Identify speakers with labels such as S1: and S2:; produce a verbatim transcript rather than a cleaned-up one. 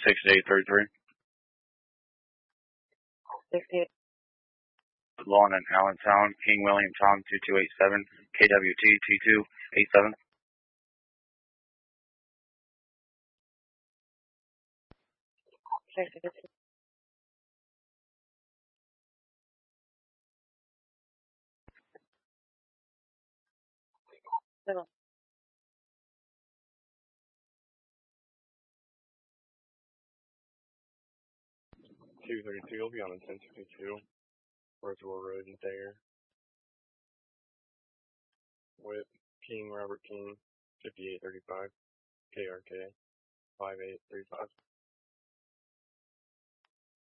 S1: sixty-eight thirty-three.
S2: sixty-eight.
S1: Lawn in Allentown, King William Tom two two eight seven, K W T T two eight seven.
S2: sixty-eight. Seven.
S3: two thirty-two, will be on the ten sixty-two, Roswell Road in Thayer. With King Robert King, fifty-eight thirty-five, K R K, five eight three five.